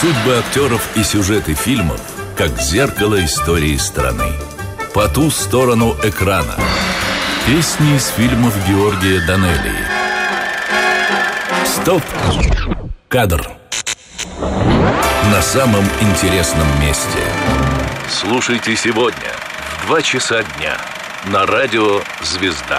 Судьбы актеров и сюжеты фильмов как зеркало истории страны. По ту сторону экрана. Песни из фильмов Георгия Данелии. Стоп! Кадр. На самом интересном месте. Слушайте сегодня в 2 часа дня на радио «Звезда».